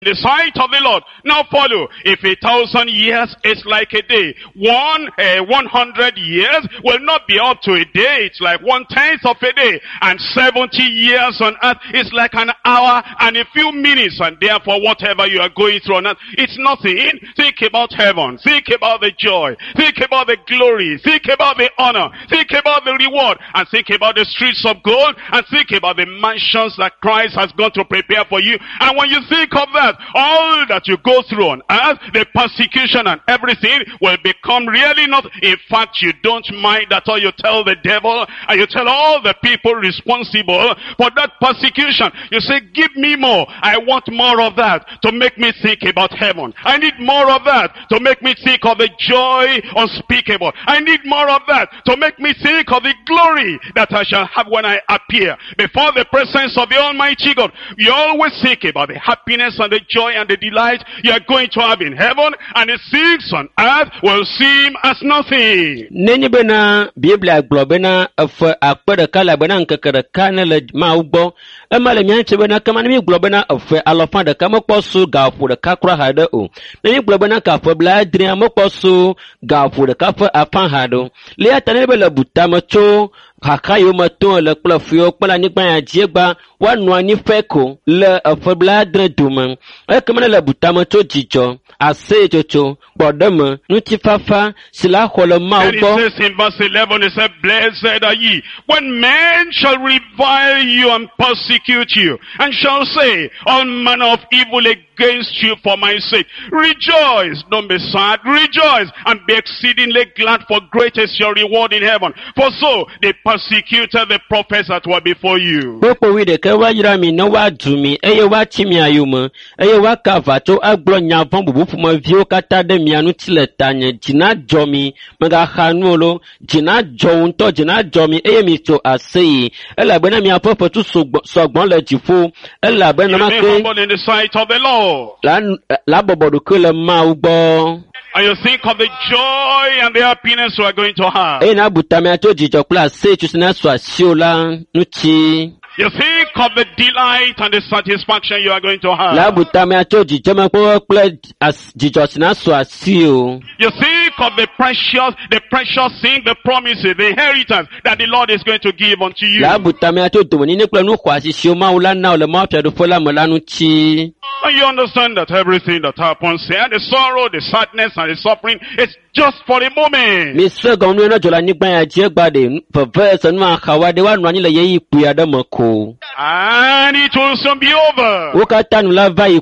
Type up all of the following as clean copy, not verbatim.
the sight of the Lord. Now follow. If 1,000 years is like a day, 100 years will not be up to a day. It's like 1/10 of a day. And 70 years on earth is like an hour and a few minutes. And therefore, whatever you are going through on earth, it's nothing. Think about heaven. Think about the joy. Think about the glory. Think about the honor. Think about the reward. And think about the streets of gold. And think about the mansions that Christ has gone to prepare for you. And when you think of that, all that you go through on earth, the persecution and everything will become really not. In fact, you don't mind at all. You tell the devil and you tell all the people responsible for that persecution. You say, give me more. I want more of that to make me think about heaven. I need more of that to make me think of the joy unspeakable. I need more of that to make me think of the glory that I shall have when I appear before the presence of the Almighty God. You always think about the happiness and the joy and the delight you are going to have in heaven, and the things on earth will seem as nothing. Neni bena Biblia globena afa akpada kala bena nkakara kana le maugbo emale mianche bena kama ni globena afa alofa de kama posu gafu de kakra hada o neni globena ka fa bla dria mo posu gafu de kafa afan hado le atane bela butama cho hakayo maton le plafio pala ni gba jiegba wa no ni feko le afabla dre duma e kama le butama cho jijo ase jojo bodama nuti fafa sila kholo maubo. And it says in verse 11, it said, blessed are ye when men shall revile you and persecute you, and shall say all manner of evil against you for my sake. Rejoice, don't be sad, rejoice, and be exceedingly glad, for great is your reward in heaven. For so they persecuted the prophets that were before you. Popo we de kawa yirami no wa dumi eye wa chimi ayuma eye wa kavato aglo nyavon bubu fuma vio kata de mianu tiletanye jina jomi maga khanuolo jina jonto jina jomi eye mi to asei ela bena mi apopo tu sogbon le jifo ela bena ma ke in the sight of the Lord. La bobodu ke le ma ugbo. And you think of the joy and the happiness you are going to have. E na butame ato jijo kula se chusina swa siola nuchi. You think of the delight and the satisfaction you are going to have. La butame ato jijo ma kula as jijo sina swa sio. You think of the precious thing, the promises, the inheritance that the Lord is going to give unto you. La butame ato dumuni ne kula nu kwasi sio ma ula na ole ma pia do fola mola nuchi. And you understand that everything that happens here, the sorrow, the sadness, and the suffering, is just for a moment. Mr. Gonu na jola ni gba je gbade for verse no akawa de wa nwani le ye ipu adamako. And it will soon be over. Wo ka tanu la va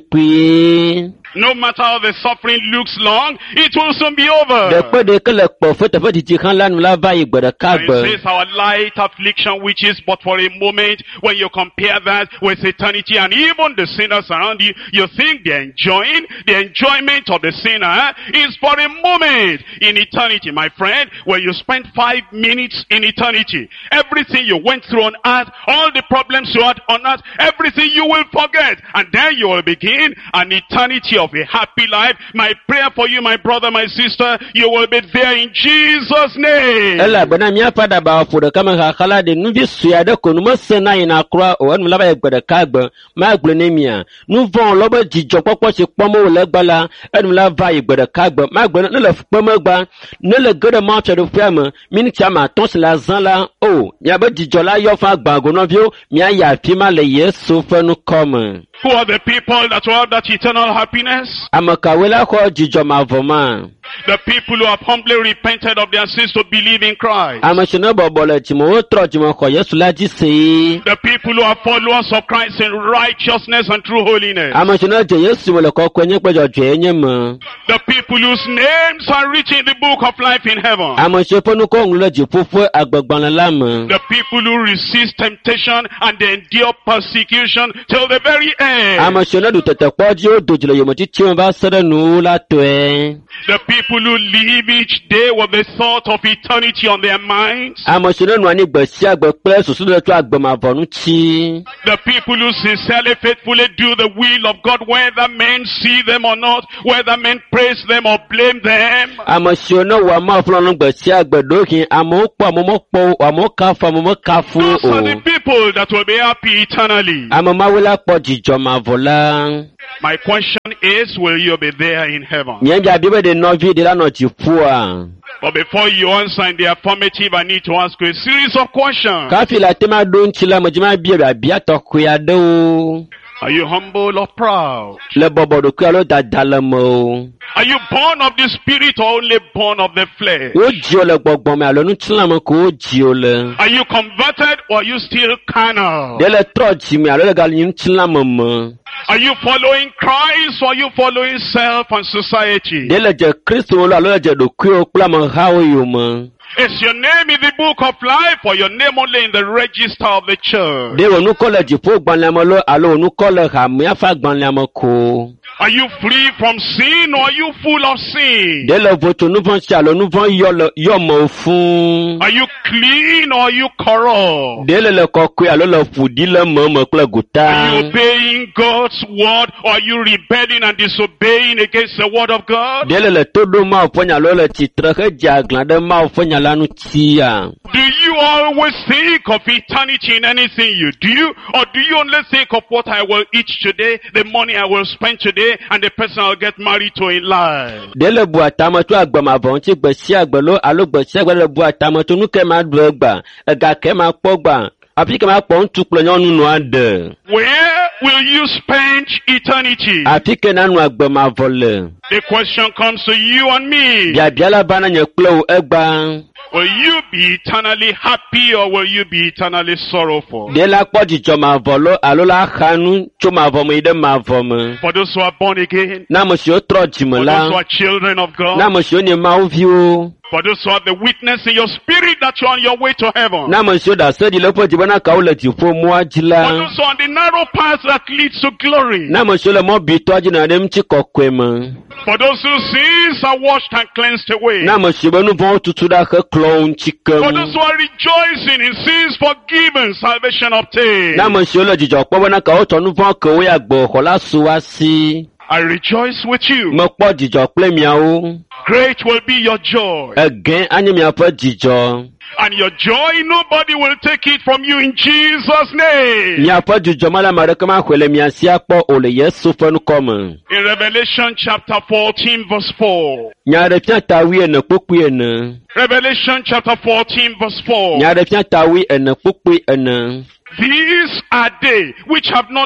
ipu. No matter how the suffering looks long, it will soon be over. It says our light affliction, which is but for a moment, when you compare that with eternity, and even the sinners around you, you think they're enjoying the enjoyment of the sinner is for a moment. In eternity, my friend, when you spend 5 minutes in eternity, everything you went through on earth, all the problems you had on earth, everything you will forget, and then you will begin an eternity of a happy life. My prayer for you, my brother, my sister, you will be there in Jesus' name. Ela bana mi apada ba fudo kama khala de nu vi suya de ko nu masena ina kra o nu laba egbede kagba ma gblenemia nu von lobo jijo popo se pomo legbala enu la va egbede kagba ma gbene ne le pomo gba ne le gede ma che do fiam minute ama ton se la zan la o ya ba jijo la yo fa gbago no vio mi aya fi ma le yesu fa nu come. Who are the people that will have that eternal happiness? Amakawela ko jijo mavoma. The people who have humbly repented of their sins to believe in Christ. The people who are followers of Christ in righteousness and true holiness. The people whose names are written in the book of life in heaven. The people who resist temptation and they endure persecution till the very end. The people who live each day with the thought of eternity on their minds. The people who sincerely, faithfully do the will of God, whether men see them or not, whether men praise them or blame them. Those are the people that will be happy eternally. agbamavola. My question is, will you be there in heaven? Nyanja bibe de novi de la no chifua. But before you answer in the affirmative, I need to ask you a series of questions. Kafi la tema don chila majima bia tokuya do. Are you humble or proud? Le bobo do kuya lo dadalamo. Are you born of the spirit or only born of the flesh? O jio le gbogbo me alo nu chila mo ko o jio le. Are you converted or are you still carnal? De le trochi me alo le gal nu chila mo. Are you following Christ or are you following self and society? De le je Kristo lo alo le je do kuyo kula mo hawo yo mo. Is your name in the book of life or your name only in the register of the church? De onu college fo gbanlamo lo alo onu college ha mi afa gbanlamo ko. Are you free from sin or are you full of sin? De le voto nu von chalo nu von yo mo fun. Are you clean or are you corrupt? De le kokwe alo le fudi le mo kle guta. Are you obeying God's word or are you rebelling and disobeying against the word of God? De le todo ma fonya lo le titre ke jaglan de ma fonya la nu tia. Do you always think of eternity in anything you do, or do you only think of what I will eat today, the money I will spend today, and the person I'll get married to in life? De le bu atama to agbama von ti gbe si agbelo alo gbe si agbelo bu atama to nu ke ma do egba ega ke ma pogba afi ke ma po ntu plo nyonu no ade. Where will you spend eternity? Afi ke na nu agbama vole. The question comes to you and me. Bia la bana nye klo egba. Will you be eternally happy or will you be eternally sorrowful? De la po jijo ma volo alo la khanu cho ma vomo ide ma vomo. For those who are born again, Na mo si o tro jimo for those who la. are children of God, Na mo si o ni ma ovio. for those who have the witness in your spirit that you're on your way to heaven, Na mo si o da se di le po jibana ka o le ti fo mu for ajila. those who are on the narrow path that leads to glory, Na mo si o le mo bi to ajina dem ti kokwe mo. for those whose sins are washed and cleansed away, Na mo si be nu von tutu da ke clown for chikem. those who are rejoicing in sins forgiven, salvation obtained. Na mo si o le jijo po na ka o to nu von ke o ya gbo ko la su wa si. I rejoice with you. Mo po jijo ple mi awo. Great will be your joy. Again anyi mi apo jijo. And your joy, nobody will take it from you in Jesus' name. Mi apo jijo mala mare ke ma kwele mi asi apo o le Yesu fe nu komme. In Revelation chapter 14 verse 4. Nyare pia tawi ene kpokpu ene. Revelation chapter 14 verse 4. Nyare pia tawi ene kpokpu ene. These are they which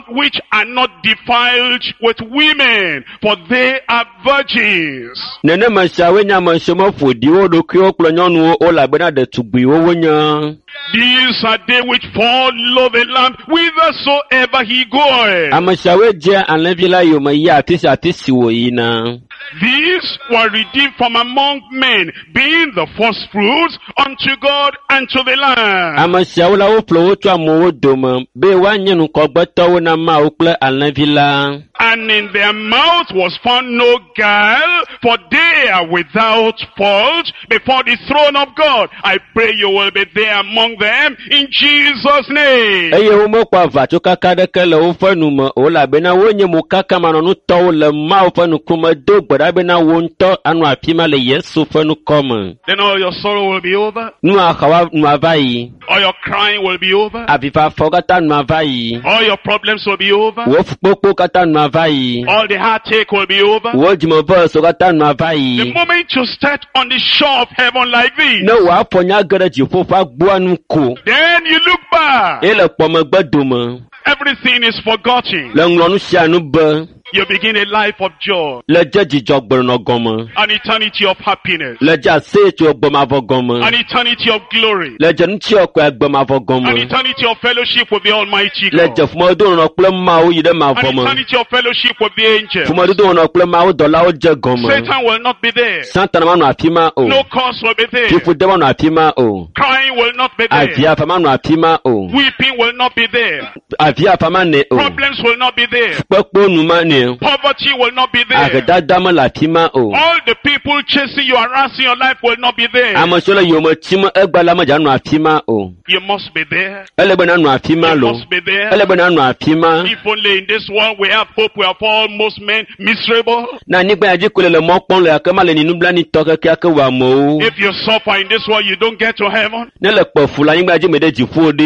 are not defiled with women, for they are virgins. Nene mashawe nya mashemo fodi wo do ki o klo nyonu o la bena de tugbi wo wonya. These are they which follow the Lamb whithersoever he goeth. Amashawe je anlevila yo ma ya atisi wo yina. These were redeemed from among men, being the first fruits unto God and to the Lamb. Amashawe la wo flo wo to amowo doma be wa nyenu ko gbeto wo na ma o ple anlevila. And in their mouth was found no guile, for they are without fault before the throne of God. I pray you will be there among them in Jesus' name. Eye wo mo kwa va to kaka de kele wo fanu mo o la bena wo nye mo kaka ma no to le ma wo fanu kuma do gbada bena wo nto anu apima le Yesu fanu come. Then all your sorrow will be over. Nu akawa nu avai. All your crying will be over. Aviva fogata nu avai. All your problems will be over. Wo fukpo kata nu avai. All the heartache will be over. Wo jimo bo so kata nu avai. The moment you start on the shore of heaven like this, No wa ponya gere jifo fa gbo anu ko. then you look back. Ele pomo gbedomo. Everything is forgotten. Le nglonu sianu be. You begin a life of joy, Le je jijo gborono gomo. an eternity of happiness, Le ja se ti ogboma vo gomo. an eternity of glory, Le je nti okwe agboma vo gomo. an eternity of fellowship with the Almighty Le God, je fumo do no ple ma o yide ma an vo mo. eternity of fellowship with the angels. Fumo do no ple ma o dola o je gomo. Satan will not be there. Satan ma no apima o. No curse will be there. Fifu de ma no apima o. Crying will not be there. Avia fa ma no apima o. Weeping will not be there. Avia fa ma ne o. Problems will not be there. Popo nu ma ne. Poverty will not be there. Agada ma la apima o. All the people chasing you, harassing your life will not be there. Amosolo yo mo chimo egbala ma ja no apima o. You must be there. Ele be na no apima You lo. must be there. Ele be na no apima. If only in this world we have hope, we have all most men miserable. Na nigba ya jikole le mo pon le akama le ninu bla ni toke ki ake wa mo. If you suffer in this world, you don't get to heaven. Ne le po fula nigba ji me de jifu ode.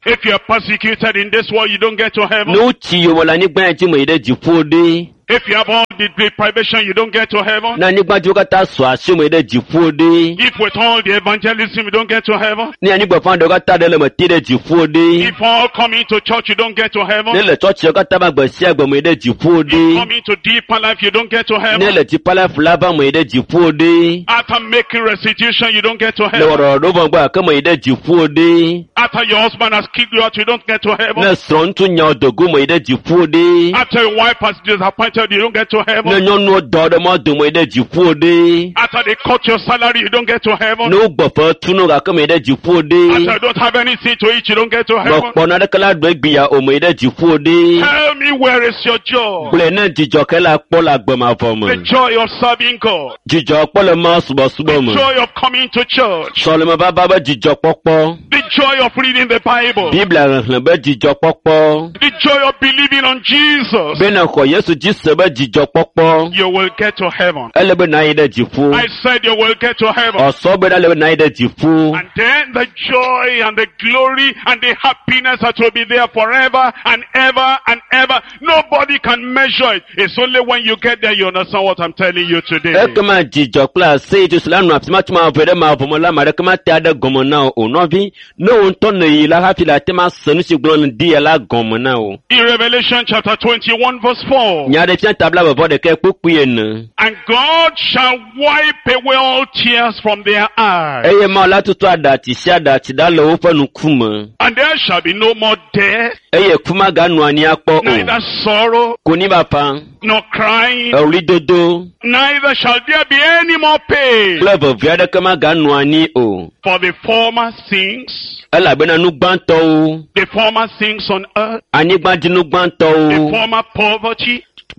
If you are persecuted in this world, you don't get to heaven. No chiyo wala ni gba ti mo ide jifode. If you have all the deprivation, you don't get to heaven. Na ni gba ju kata so ase mo ide jifode. If with all the evangelism, you don't get to heaven. Ni ani gba fan do kata de le mo ti de jifode. If all coming to church, you don't get to heaven. Ni le church kata ba gba si agba mo ide jifode. If coming to deeper life, you don't get to heaven. Ni le ti pala flava mo ide jifode. After making restitution, you don't get to Le heaven. woro do ba gba ka mo ide jifode. After your husband has kicked you out, you don't get to heaven. Na son tu nya odogu mo ide jifode. After your wife has disappointed you, don't get to Na heaven. nyonu do de mo do mo ide jifode. After they cut your salary, you don't get to heaven. No gbo fa tunu ga ka mo ide After jifode. you don't have anything to eat, you don't get to heaven. Gbo na de kala do gbiya o mo ide jifode. Tell me, where is your joy? Ple na jijo kala po la gbo ma fo mo. The joy of serving God. Jijo po le ma subo subo mo. Joy of coming to church. So le ma ba ba jijo popo. The joy of reading the Bible. Bible ran be jijo popo. The joy of believing on Jesus. Be na ko Yesu Jisu be jijo popo. You will get to heaven. Ele be na ide jifu. I said you will get to heaven. O so be le be na ide jifu. And then the joy and the glory and the happiness that will be there forever and ever and ever. Nobody can measure it. It's only when you get there you understand what I'm telling you today. E kama jijo class say to slan rap ma tuma vere ma vomo la ma de kama ta de gomo na o no vi no nto na yi la hafi la tema sanu si glon di la gomo na o. In Revelation chapter 21 verse 4. Nya de fian tabla bo de ke popu yen. And God shall wipe away all tears from their eyes. Eye ma la tutu ada ti sia da ti da lo fa nu kuma. And there shall be no more death, Eye kuma ga nu ani apo o. neither sorrow, Ko ni ba pa. nor crying, Ori dodo. neither shall there be any more pain. Club of via de kama ga nu ani o. For the former things, Ela be na nu gbanto o. the former things on earth, Ani gba di nu gbanto the o. former poverty,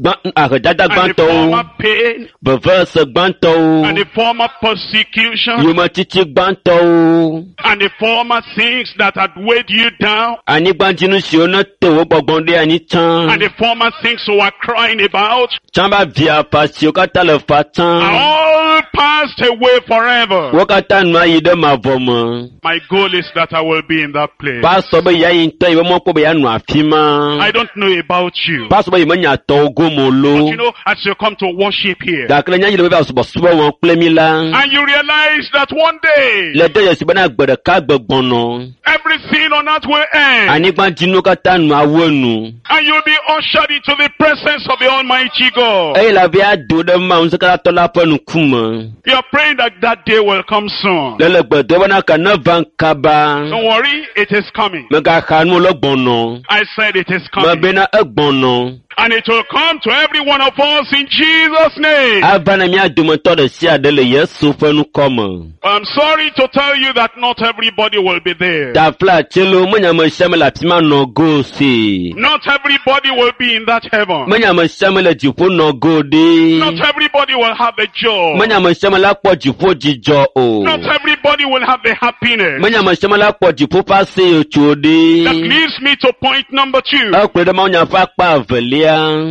Dada and the gbanto former o. pain, Beverse gbanto o. and the former persecution, Yuma titi gbanto o. and the former things that had weighed you down, Ani gbanjinu si ona te wo gbogbonde ani and tan. the former things you were crying about, Chamba via pasi o kata le fa are tan. all passed away forever. Wo kata nu ayi de ma vomo. My goal is that I will be in that place. Paso be ya yin tan iwe mo ko be ya nu afima. I don't know about you, Paso be manya to go mo but lo. you know, as you come to worship here, Da kle nya yi le be so so won ple mi la. and you realize that one day, Le de yesi bana gbede ka gbegbono. everything on earth will end, Ani gbanjinu kata nu awonu. and you'll be ushered into the presence of the Almighty God. Ey la via do de ma unse kala to la panu kuma. You're praying that that day will come soon. Lele gbede bana ka na van kaba. Don't worry, it is coming. Me ga khanu lo gbono. I said it is Me coming. be na egbono. And it will come to every one of us in Jesus' name. Abana mi adumoto de si adele Yesu fenu komo. I'm sorry to tell you that not everybody will be there. Ta fla chelo munya mo shame la pima no go si. Not everybody will be in that heaven. Munya mo shame la jipo no go de. Not everybody will have the joy. Munya mo shame la po jipo jijo o. Not everybody will have the happiness. Munya mo shame la po jipo pase o That chode. leads me to point number 2. Akure de ma nya fa pa velia.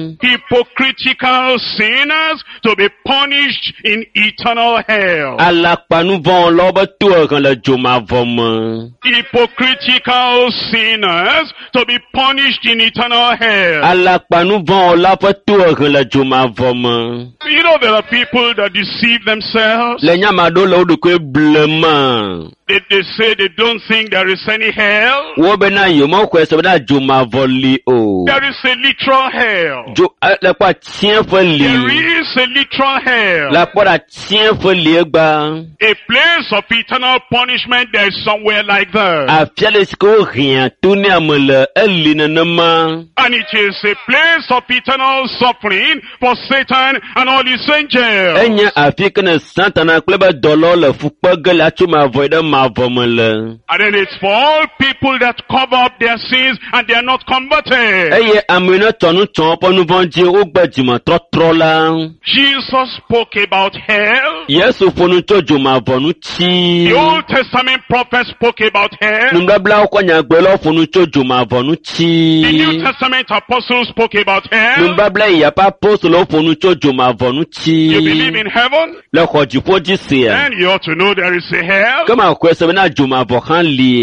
Hypocritical sinners to be punished in eternal hell. Alapanu von lobe tu kan le joma vom. Hypocritical sinners to be punished in eternal hell. Alapanu von lobe tu kan le joma vom. You know there are people that deceive themselves. Le nyama do le odu ko blema. They say they don't think there is any hell. Wo be na yo mo ko so na joma voli o. There is a literal hell. Jo le pa tien fo There li. is a literal hell. La pa da tien fo li gba. A place of eternal punishment, there is somewhere like that. A fiale sko rien tu ne amle eli nanama. And it is a place of eternal suffering for Satan and all his angels. Enya afikana santana kleba dolo le fukpa gela chuma voida ma vomle. And then it's for all people that cover up their sins and they are not converted. Eye amina tonu chompo nu vonji o gbajima trotro la. Jesus spoke about hell. Yesu fonu tojo ma vonu chi. The Old Testament prophets spoke about hell. Numbabla kwa nyagbelo fonu tojo ma vonu The New chi. Testament apostles spoke about hell. Numbabla ya pa apostolo fonu tojo ma vonu You believe chi. in heaven? Le khoji poji se. Then you ought to know there is a hell. Kama kwese na juma vokan li.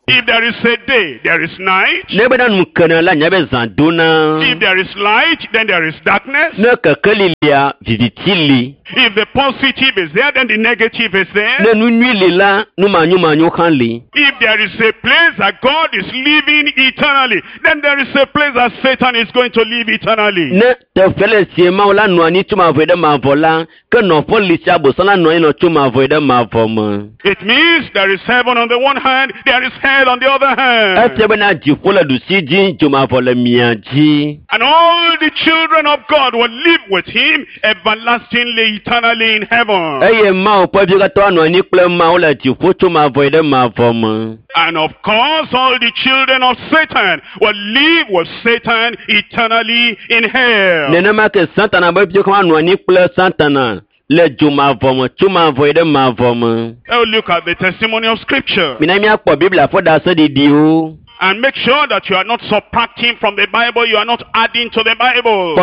If there is a day, there is night. Ne bena nu kana la nya be zan dona. If there is light, then there is darkness. Ne kakalilia vivitili. If the positive is there, then the negative is there. Ne nu nwili la nu manyu kanli. If there is a place that God is living eternally, then there is a place that Satan is going to live eternally. Ne te fele siema la no ani tuma voide ma vola ke no polisia bo sana no ino tuma voide ma voma. It means there is heaven on the one hand, there is hell on the other hand. Ate na ji fola du siji tuma vola miaji. And all the children of God will live with him everlastingly, eternally in heaven. Eye ma o po bi ka to no ani ple ma o la ji fo tuma voide ma voma. And of course, all the children of Satan will live with Satan eternally in hell. Nenema ke Satan ba bi ko no ani ple Satan. Le juma voma tuma voide ma voma. Oh, look at the testimony of Scripture. Minami akpo Biblia fo da so di o. And make sure that you are not subtracting from the Bible, you are not adding to the Bible.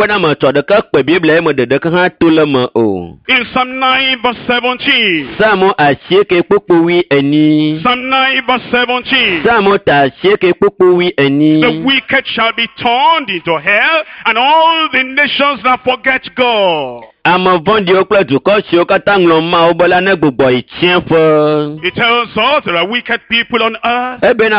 In Psalm 9 verse 17. Psalm 9 verse 17. The wicked shall be turned into hell, and all the nations that forget God. It tells us there are wicked people on earth. There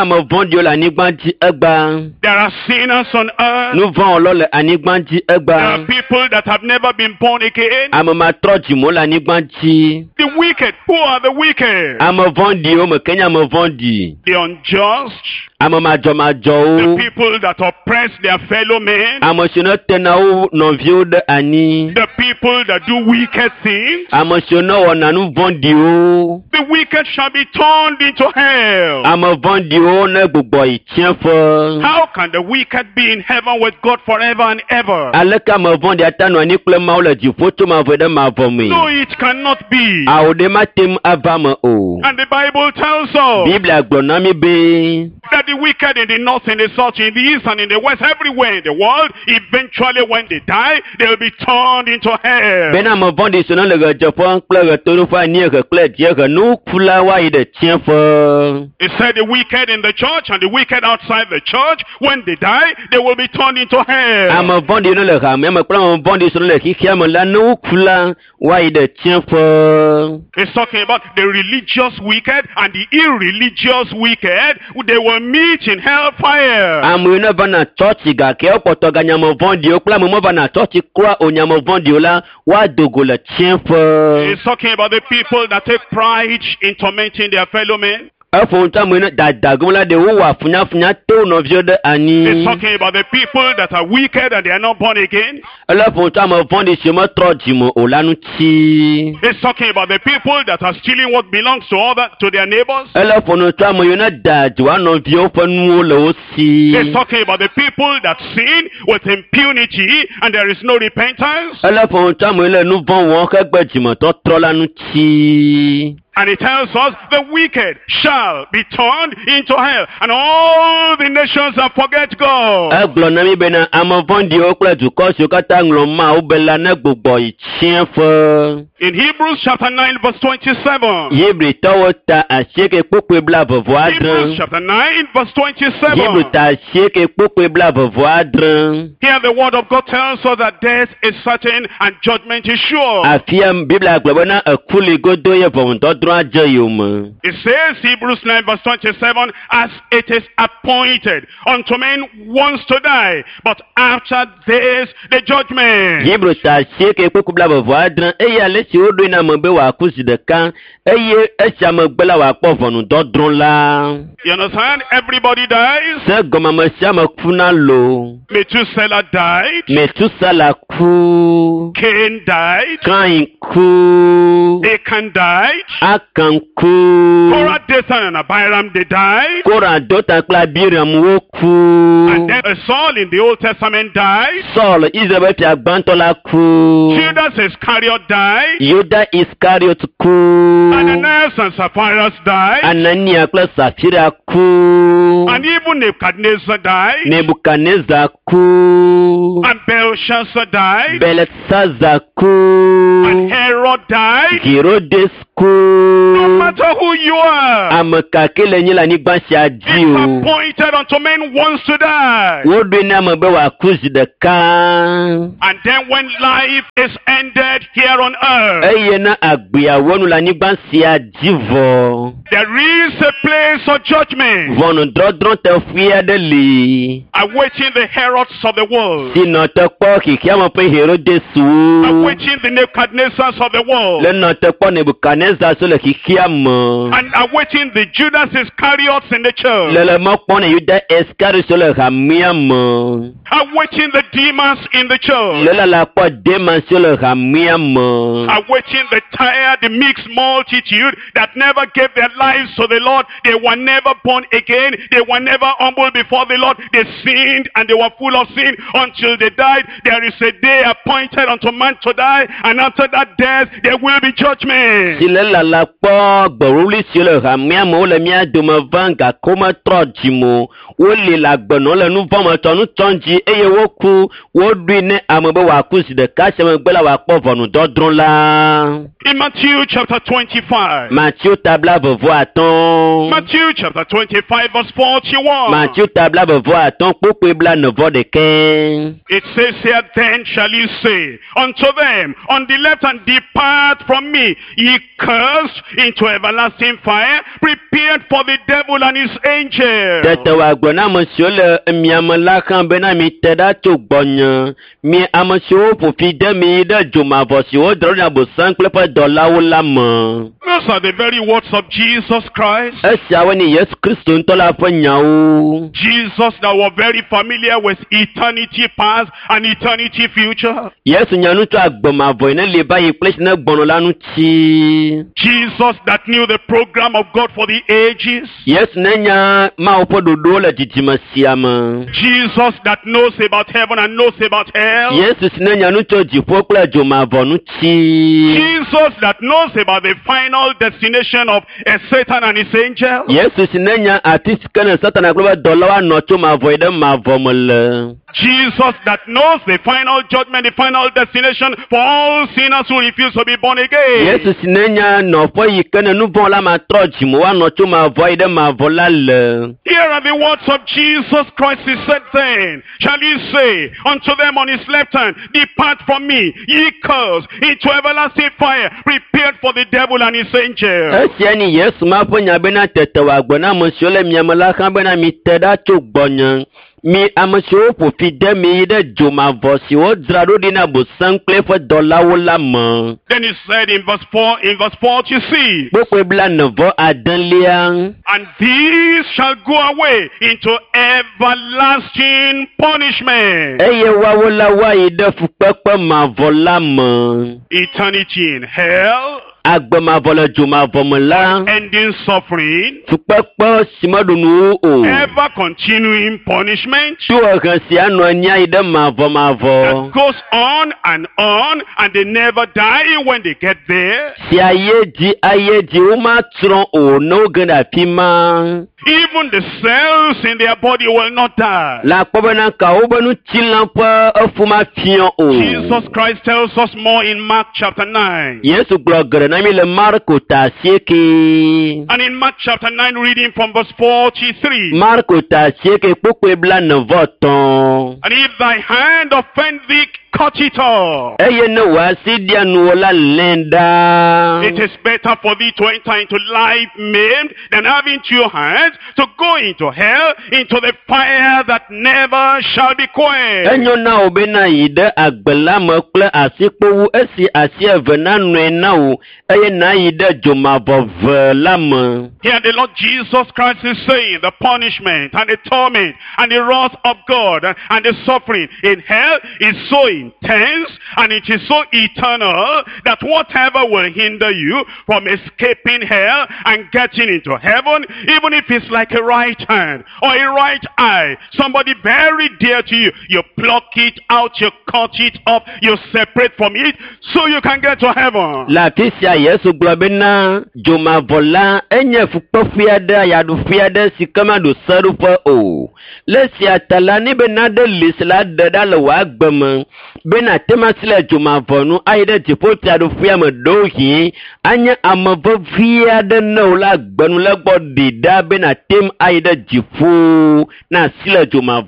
are sinners on earth. There are people that have never been born again. The wicked. Who are the wicked? The unjust. The people that oppress their fellow men. The people that do wicked things. The wicked shall be turned into hell. How can the wicked be in heaven with God forever and ever? No, it cannot be. And the Bible tells us that the wicked in the north, in the south, in the east, and in the west, everywhere in the world, eventually when they die, they will be turned into hell. It said the wicked in the church and the wicked outside the church, when they die, they will be turned into hell. It's talking about the religious wicked and the irreligious wicked. They will meet in hellfire. It's talking about the people that take pride in tormenting their fellow men. It's talking about the people that are wicked and they are not born again. It's talking about the people that are stealing what belongs to their neighbors. It's talking about the people that sin with impunity and there is no repentance. And it tells us the wicked shall be turned into hell, and all the nations that forget God. In Hebrews chapter 9 verse 27. Hebrews chapter 9 verse 27. Here the word of God tells us that death is certain and judgment is sure. It says, Hebrews 9 verse 27, as it is appointed unto men once to die, but after this the judgment. You understand? Everybody dies. Methuselah died. Cain died. Achan died. Korah, Dathan, and Abiram, they died. And then Saul in the Old Testament died. Judas Iscariot died. Ananias and Sapphira died. And even Nebuchadnezzar died. And Belshazzar died. And Herod died. Hérode kú. No matter who you are, Ame kake le nyi le anyigba sia dzi it's o. appointed unto men once to die. Woɖoe ne ame be wòaku zi ɖeka. And then when life is ended here on earth, Eye ne agbea wɔnu le anyigba sia dzi vɔ. there is a place of judgment Ʋɔnudrɔdrɔ̃ teƒe aɖe li. awaiting the Herods of the world, Si nɔ te kpɔ xexea me ƒe Herodesuwo. awaiting the Nebuchadnezzars of the world, Le nɔ te kpɔ Nebukadnezar so le xexea me. and awaiting the Judas Iscariots in the church, Le mɔ kpɔ ne Yuda Iscariot so le hamea me. awaiting the demons in the church, Le la kpɔ Demas so le hamea me. awaiting the tired, the mixed multitude that never gave their lives to the Lord. They were never born again. They were never humble before the Lord. They sinned and they were full of sin until they died. There is a day appointed unto man to die, and after that death there will be judgment. Si le la kpɔ gbɔwuli si le hamea me wole mía dome va gake wometrɔ dzi mo. Woli le agbenɔ le nu vɔ me tɔ nu tɔn dzi eye woku. Woɖoe ne ame be wòaku zi ɖeka sia megbe la wòakpɔ ʋɔnudɔdrɔ̃ la. In Matthew chapter 25, Matthieu tabla vevo atɔ̃. Matthew chapter 25 verse 41, Matthieu tabla vevo atɔ̃ kpokpoe bla nevɔ ɖekɛ. it says here, then shall you say unto them on the left hand, depart from me, ye cursed, into everlasting fire, prepared for the devil and his angels. Tete wòagblɔ na ame siwo le miame la xã bena mite ɖa tso gbɔnye. Mi ame siwo ƒo fi de mi ɖe dzomavɔ siwo drɔ̃ ɖe Abosam kple eƒe dɔlawo la me. Those are the very words of Jesus Christ. Esiawoe nye Yesu Kristo ŋutɔ la ƒe nyawo. Jesus that were very familiar with eternity past and eternity future. Yesu nya nu tso agbemavɔ yi ne li va yi kple si ne gbɔnɔ la ŋuti. Jesus that knew the program of God for the ages. Yesu ne nya Mawu ƒe ɖoɖowo le dzidzime sia me. Jesus that knows about heaven and knows about hell. Yesu si ne nya nu tso dziƒo kple dzomavɔ ŋuti. Jesus that knows about the final destination of Satan and his angels. Yesu si ne nya ati si ke ne Satana kple eƒe dɔlawo anɔ tso mavɔ yi ɖe mavɔ me le. Jesus that knows the final judgment, the final destination for all sinners who refuse to be born again. Yesu si ne nya nɔƒe yi ke ne nu vɔ la matrɔ dzi mo woanɔ tso mavɔ yi ɖe mavɔ la le. Here are the words of Jesus Christ. He said then, shall he say unto them on his left hand, depart from me, ye cursed, into everlasting fire, prepared for the devil and his angels. Esia ni Yesu ma ƒe nya bena tete wòagblɔ na ame siwo le miame la xã bena mite ɖa tso gbɔnye. Mi ame siwo ƒo fi de mi yi ɖe dzomavɔ siwo dzra ɖo ɖi na Abosam kple eƒe dɔlawo la me. Then he said in verse 40, see, Kpokpoe bla nevɔ adelia. and these shall go away into everlasting punishment. Eye woawo la woayi ɖe fukpekpe mavɔ la me. Eternity in hell, Agbemavɔ le dzomavɔ me la. ending suffering, Fukpekpe si meɖu nuwo o. ever continuing punishment Tso ehe si anɔ anyi ayi ɖe mavɔ. that goes on, and they never die when they get there. Si aye dzi womatrɔ o ne woge ɖe afi ma. Even the cells in their body will not die. La kpɔ bena kawo be ŋutilã ƒe efu mafiɔ o. Jesus Christ tells us more in Mark chapter 9. Yesu gblɔ geɖe na mi le Marko ta 9. And in Mark chapter 9, reading from verse 43. Marko ta 9 kpokpoe bla nevɔ tɔ̃. And if thy hand offend thee, cut it off. Eye ne wòasi ɖia nuwo la lẽ ɖaa. It is better for thee to enter into life maimed than having two hands to go into hell, into the fire that never shall be quenched. Enyo na wò bena yi ɖe agbe la me kple asikpowu esi asi eve nanɔe na wò eye nàyi ɖe dzomavɔ ve la me. Here the Lord Jesus Christ is saying the punishment and the torment and the wrath of God and the suffering in hell is so intense and it is so eternal that whatever will hinder you from escaping hell and getting into heaven, even if it's like a right hand or a right eye, somebody very dear to you, you pluck it out, you cut it off, you separate from it so you can get to heaven. La afi sia Yesu gblɔ bena dzomavɔ la enye fukpefui aɖe ayaɖufui aɖe si ke maɖo seɖoƒe o. Le esia ta la ne be naɖe li si la ɖe ɖa le wò agbe me bena temasi le dzomavɔnu ayi ɖe dziƒofiaɖoƒea me ɖohi anye ame vevi aɖe ne wo le agbenu le gbɔ ɖi ɖa bena tem ayi ɖe dziƒo na asi le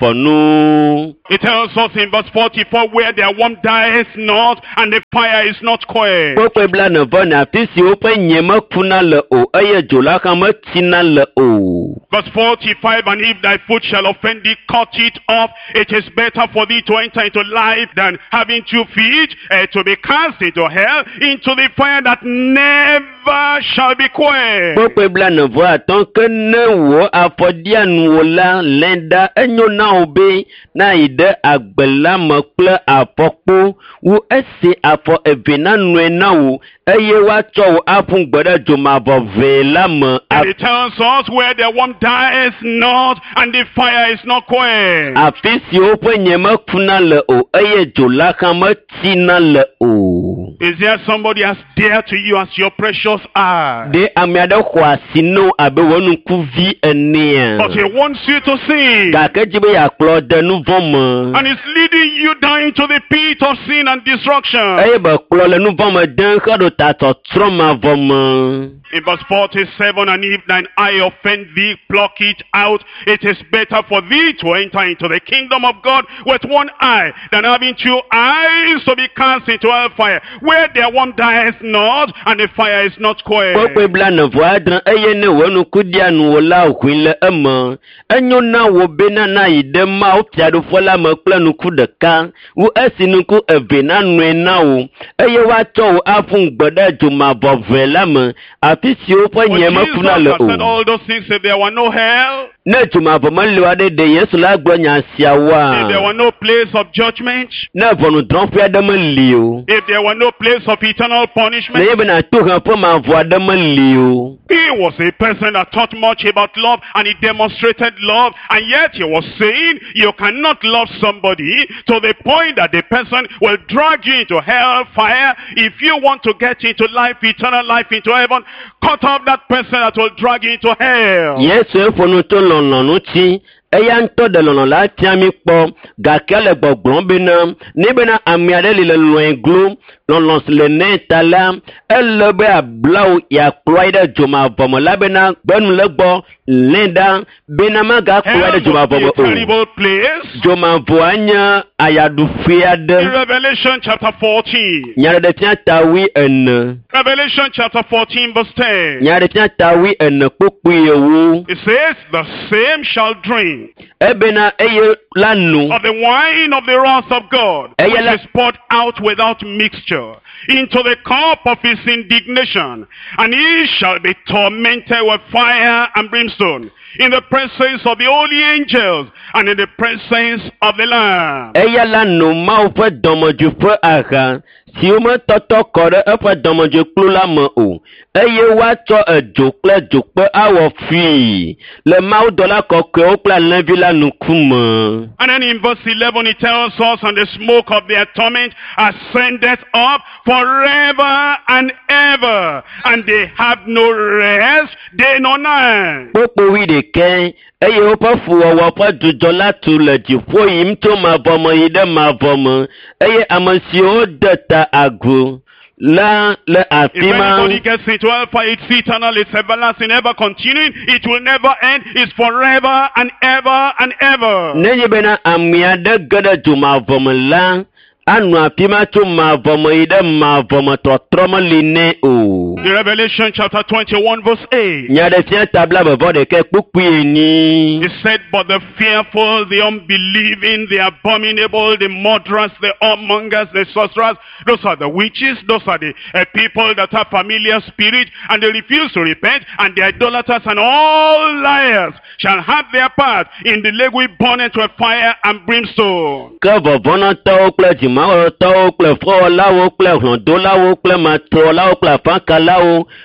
dzomavɔnu. It tells us in verse 44, where their worm dies not and the fire is not quenched. Kpɔkpɔ bla ne vɔ ne afi si woƒe nye mekuna le o eye dzo la hã metina le o. Verse 45, and if thy foot shall offend thee, cut it off. It is better for thee to enter into life than having 2 feet to be cast into hell, into the fire that never shall be quenched. Kpɔkpɔ bla ne vɔ atɔ ke ne wò afɔdianuwo la lɛda enyo na wo be na yi ɖe agbe la me kple afɔkpo wo esi afɔ eve na nue na wo eye woatsɔ wo aƒu gbe ɖe dzomavɔve la me. And it tells us where the worm dies not and the fire is not quenched. Afi si woƒe nye mekuna le o eye dzo la hã metina le o. Is there somebody as dear to you as your precious eye? De ame aɖe xɔ asi ne wo abe wò nukuvi enea. But he wants you to sin. Gake dzi be yeakplɔ de nu vɔ me. And it's leading you down into the pit of sin and destruction. Eye be kplɔ le nu vɔ me de xe ɖo ta tɔtrɔ mavɔ me. In verse 47, and if thine eye offend thee, pluck it out. It is better for thee to enter into the kingdom of God with one eye than having 2 eyes to be cast into hellfire, where their one dies not and the fire is not quenched. Kpɔkpɔ bla ne vɔ adre eye ne wò nukudianuwo la hui le eme. Enyo na wo bena na yi ɖe Mawu fiaɖoƒe la me kple nuku ɖeka. Wo esi nuku eve na nue na wo eye woatsɔ wo aƒu gbe ɖe dzomavɔve la me. Afi si woƒe nye mekuna le o. Said all those things if there were no hell. Ne dzomavɔ meli aɖe ɖe Yesu la gblɔ nya siawoa. If there were no place of judgment. Ne ʋɔnudrɔ̃ƒe aɖe meli o. If there were no place of eternal punishment. Ne bena toheƒe mavɔ aɖe meli o. He was a person that taught much about love and he demonstrated love, and yet he was saying you cannot love somebody to the point that the person will drag you into hellfire. If you want to get into life, eternal life, into heaven, cut off that person that will drag you into hell. Yesu efonu to lɔlɔnu tsi. Eya ŋutɔ de lɔlɔ la tia mi kpɔ gake le gbɔgblɔm bena ne bena ame aɖe li le lɔe glo lɔlɔ si le ne ta la ele be ablawo yakplɔe ɖe dzomavɔ me la bena gbenu le gbɔ lɛ ɖa bena magakplɔe ɖe dzomavɔ me o. Dzomavɔa nye ayaɖuƒe aɖe. In Revelation chapter 14. Nyaɖeɖefia tawi ene. Revelation chapter 14 verse 10. Nyaɖefia tawi ene kpokpoe ewo. It says the same shall drink. Ebena eye la nu. Of the wine of the wrath of God, which is poured out without mixture, into the cup of his indignation, and he shall be tormented with fire and brimstone, in the presence of the holy angels, and in the presence of the Lamb. Eya la nu Mawu ƒe dɔmedzoeƒe aha si wometɔtɔ kɔ ɖe eƒe dɔmedzoekplu la me o, eye woatsɔ edzo kple dzokpe awɔ fui le mawudɔla kɔkɔewo kple alẽvi la ŋkume. And then in verse 11 it tells us, and the smoke of their torment ascendeth up forever and ever, and they have no rest day nor night. Kpokpo wi ɖeke eye woƒe fuwɔwɔ ƒe dzudzɔ la tu le dziƒo yim tso mavɔ me yi ɖe mavɔ me, eye ame siwo de ta agu la le afi ma. If anybody gets into hellfire, it's eternal, it's everlasting, ever continuing, it will never end, it's forever and ever and ever. Nenye bena ame aɖe ge ɖe dzomavɔ me la anu afi ma tso mavɔ me yi ɖe mavɔ me tɔtrɔ meli ne o. The Revelation chapter 21 verse 8. Nyaɖefia tabla bevɔ ɖeke kpukpui enyi. He said, but the fearful, the unbelieving, the abominable, the murderers, the whoremongers, the sorcerers, those are the witches, those are the people that have familiar spirit, and they refuse to repent, and the idolaters and all liars shall have their part in the lake we burn it with fire and brimstone. Ke vɔvɔnɔtɔwo kple dzimawɔtɔwo kple fɔwɔlawo kple hlɔdolawo kple matrɔlawo kple afakalawo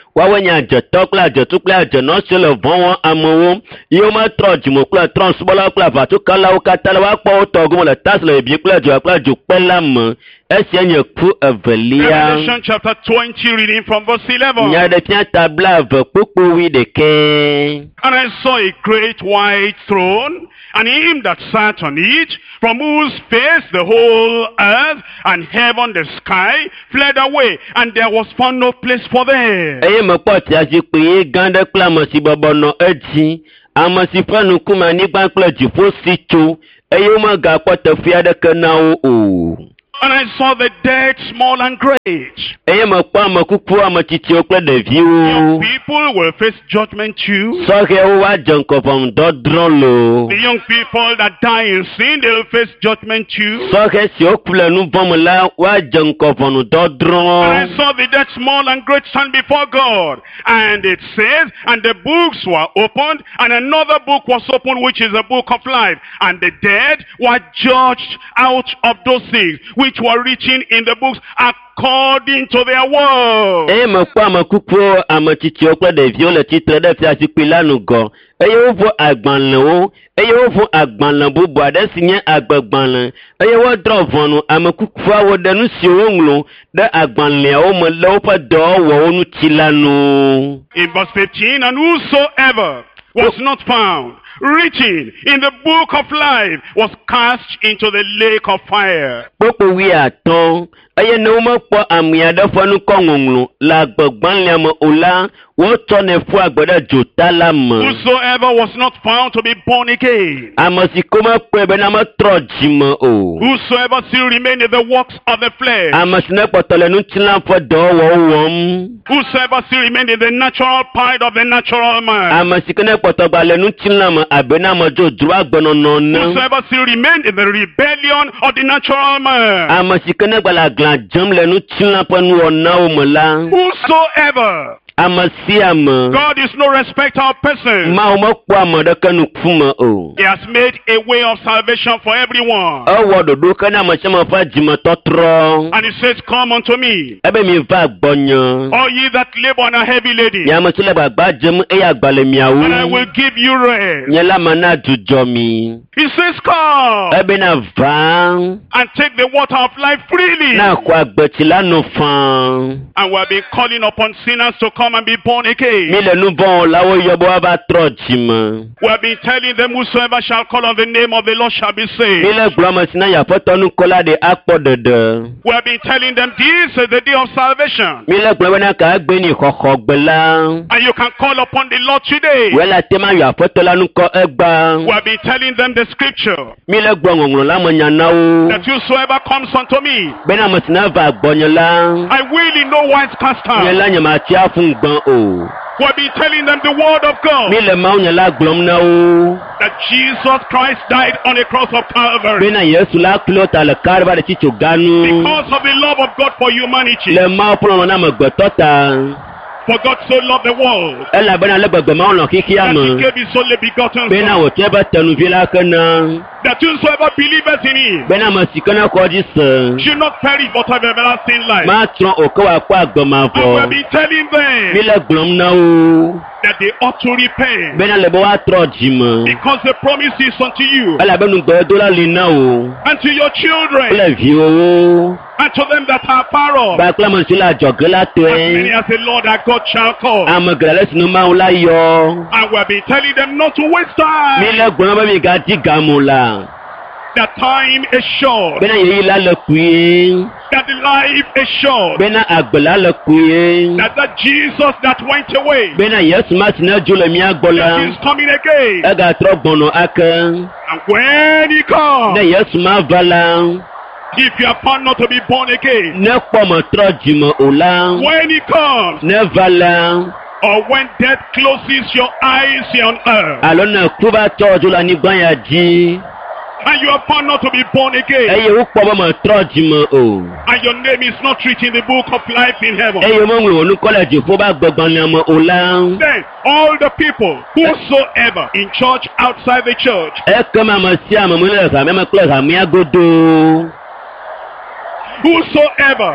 wawe nya adzetɔ kple adzetu kple adzenɔ si le vɔ wɔm amewo yi wometrɔ dzimo kple trɔ subɔlawo kple avatukalawo katã le woakpɔ wo tɔgɔme le tasi le bibi kple dzokpe la me. Esia nye ku evelia. Revelation chapter 20, reading from verse 11. Nya ɖe fia tabla eve kpukpu wi ɖeke. And I saw a great white throne, and him that sat on it, from whose face the whole earth and heaven, the sky, fled away, and there was found no place for them. Eye mekpɔ tia zikpui gã ɖe kple ame si bɔbɔ nɔ edzi, ame si ƒe ŋkume anyigba kple dziƒo si tso, eye womegakpɔ teƒe aɖeke na wo o. And I saw the dead, small and great. Eye mekpɔ ame kuku, ame tsitsiwo kple ɖeviwo. Young people will face judgment too. Sɔhɛwo woadze ŋkɔ ʋɔnudɔdrɔ̃ lo. The young people that die in sin, they will face judgment too. Sɔhɛ siwo ku le nu vɔ̃ me la woadze ŋkɔ And I ʋɔnudɔdrɔ̃. saw the dead, small and great, stand before God. And it says, and the books were opened, and another book was opened, which is the book of life. And the dead were judged out of those things which were written in the books according to their works. Eye mekpɔ ame kukuwo, ame tsitsiwo kple ɖeviwo le tsitre ɖe fiazikpui la ŋgɔ. Eye wovo agbalẽwo, eye wovo agbalẽ bubu aɖe si nye agbegbalẽ. Eye wodrɔ̃ ʋɔnu ame kukuawo ɖe nu siwo woŋlɔ ɖe agbalẽawo me le woƒe dɔwɔwɔwo ŋuti la nu. In verse 15, and whosoever was not found written in the book of life was cast into the lake of fire. Kpokpo 15, eye ne womekpɔ ame aɖe ƒe nukɔ ŋɔŋlɔ le agbegbalẽa me o la, wotsɔnɛ ƒu agbe ɖe dzota la me. Whosoever was not found to be born again. Ame si ko mekpɔe bena metrɔ dzime o. Whosoever still remained in the works of the flesh. Ame si ne kpɔtɔ le ŋutilã ƒe dɔwɔwɔwo wɔm. Whosoever still remained in the natural part of the natural man. Ame si ke ne kpɔtɔ gba le ŋutilã me abe na me dzo dro agbenɔnɔ ne. Whosoever still remained in the rebellion of the natural man. Ame si ke ne gba le aglã dzem le ŋutilã ƒe nuwɔnawo me la. Whosoever. Ame sia ame. God is no respecter of persons. Mawu mekpɔ ame ɖeke ŋkume o. He has made a way of salvation for everyone. Ewɔ ɖoɖo ke na ame sia ame ƒe dzimetɔtrɔ. And he says, come unto me, Ebe mi va gbɔnye. all ye that labor and are heavy laden, Mi ame si le gbagba dzem eye agba le miawo. and I will give you rest. Nye la me na dzudzɔ mi. He says, come Ebe na va. and take the water of life freely. Na xɔ agbetsi la no fã. And we have been calling upon sinners to come and be born Mi again. le nu vɔ̃ wɔlawo yɔ be woava trɔ dzime. We have been telling them, whosoever shall call on the name of the Lord shall be Mi saved. le gblɔm ame si na Aƒetɔ nukɔla ɖe akpɔ ɖeɖe. We have been telling them, this is the day of salvation. Mi le gblɔm bena ka egbe ni xɔxɔgbe la. And you can call upon the Lord today. Wòle ate ma yɔ Aƒetɔ la nukɔ egba. We have been telling them the scripture, Mi le gblɔ ŋɔŋlɔ la me nya na wo. that whosoever comes unto me, Bena ame si na va gbɔnye la. I will in no wise cast Nye out. la nye mati afu gbɔn o. We have been telling them the word of God, Mi le Mawu nya la gblɔm na wo. that Jesus Christ died on the cross of Calvary Bena Yesu la klo ta le kariba ɖe tsitso ganu. because of the love of God for humanity. Le Mawu ƒe lɔlɔ̃ na amegbetɔ ta. For God so loved the world Elabena le gbegbe Mawu lɔ xixia that he me. gave his only begotten Bena Son, wòtsɔ eƒe tenuvi la ke na. that whosoever believeth in him Bena ame si ke ne kɔ dzi se. should not perish but have everlasting life. Matrɔ o ke wòakpɔ And we have agbemavɔ. been telling Mi them le gblɔm na wo. that they ought to repent, Bena le be woatrɔ dzime. because the promise is unto you Elabena nugbedola li na wo. and to your children Kple viwowo. and to them that are far off, Kpakple ame si le adzɔge la as many tɔe. as the Lord our God shall call. Ame geɖe le sinu Mawu la yɔ. And we have been telling them not to waste Mi time, le gblɔm be mi gadi gamo la. that time is short, Bena yeyi la le kpuie. that the life is short, Bena agbe la le kpuie. that Jesus that went away, Bena Yesu ma si ne dzo le mía gbɔ that la. is coming again. Egatrɔ gbɔnɔ ake. And when he comes, Ne Yesu ma va la. if you are found not to be born again, Ne kpɔ me trɔ dzime o la. when he comes, Ne va la. or when death closes your eyes here on earth, Alo ne ku va tɔ dzo le anyigba ya dzi. and you are found not to be born again, Eye wokpɔ be me trɔ dzime o. and your name is not written in the book of life in heaven, Eye meŋlɔ wò nukɔ le dziƒo be agbegbalẽa me o la. then all the people whosoever in church, outside the church, Ekema ame sia ame me le hamea me kple hamea godo. whosoever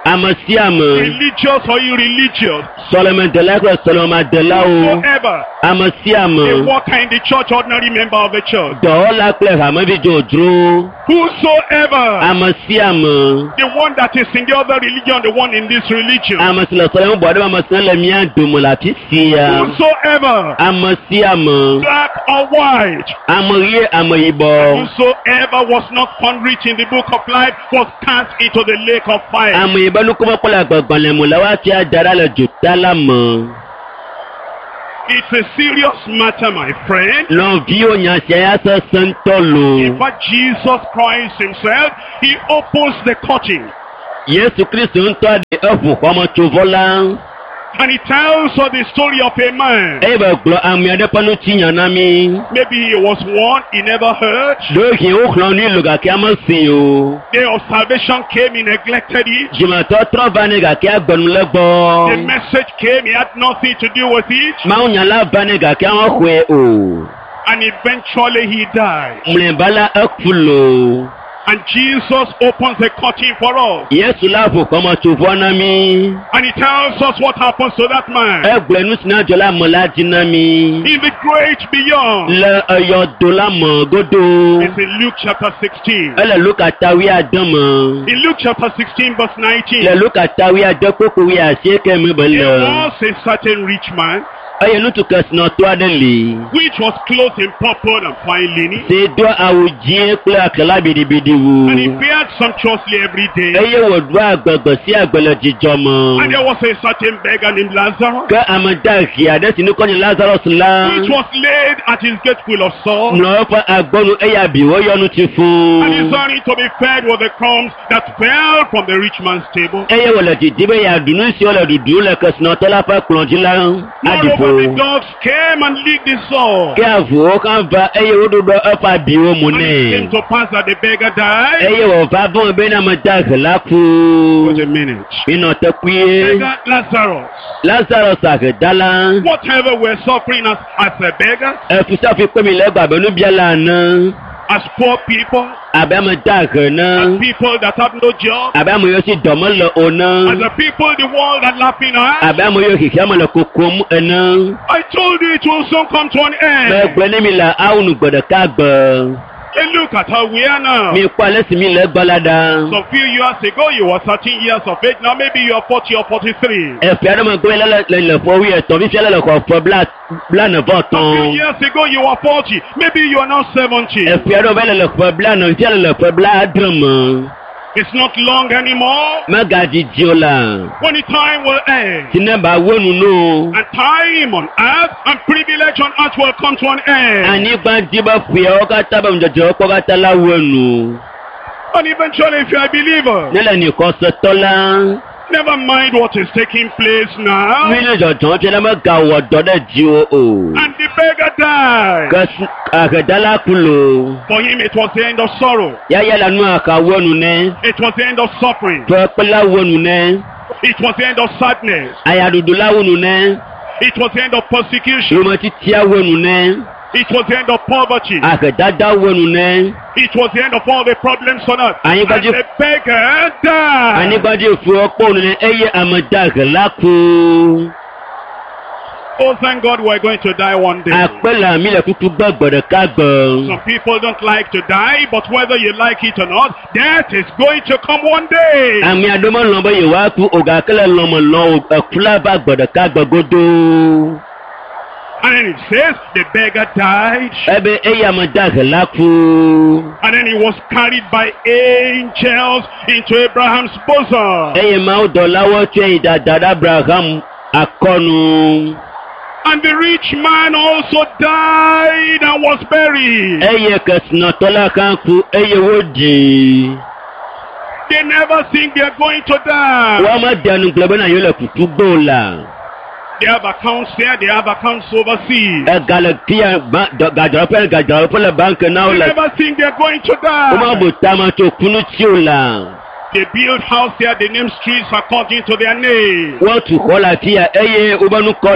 religious or irreligious, whosoever, a worker in the church, ordinary member of the church, whosoever, the one that is in the other religion, the one in this religion, whosoever, black or white, whosoever was not found written in the book of life was cast into the lake of fire. It's a serious matter, my friend. In fact, Jesus Christ himself, he opens the curtain. And he tells us the story of a man. Maybe he was one he never heard. Day of salvation came, he neglected it. The message came, he had nothing to do with it. And eventually he died. And Jesus opens the curtain for us. And he tells us what happens to that man. In the great beyond. It's in Luke chapter 16. In Luke chapter 16 verse 19. There was a certain rich man which was clothed in purple and fine linen, and he fared sumptuously every day. And there was a certain beggar named Lazarus, which was laid at his gate full of sores, and desiring to be fed with the crumbs that fell from the rich man's table. The dogs came and licked his sore. And it came to pass that the beggar died. Wait a minute. Beggar Lazarus. Whatever we're suffering as a beggar, as poor people, as people that have no job, as the people in the world that laughing at, I told you it will soon come to an end. And look at how we are now. Some few years ago you were 13 years of age, now maybe you are 40 or 43. Some few years ago you were 40, maybe you are now 70. It's not long anymore. When the time will end, and time on earth and privilege on earth will come to an end. And eventually, if you are a believer, never mind what is taking place now. And the beggar died. For him it was the end of sorrow. It was the end of suffering. It was the end of sadness. It was the end of persecution. It was the end of poverty. It was the end of all the problems on earth. And the beggar died. Oh, thank God we're going to die one day. Some people don't like to die, but whether you like it or not, death is going to come one day. And then it says the beggar died. And then he was carried by angels into Abraham's bosom. And the rich man also died and was buried. They never think they are going to die. They have accounts there, they have accounts overseas. They never think they are going to die. They build house here, they name streets according to their name. They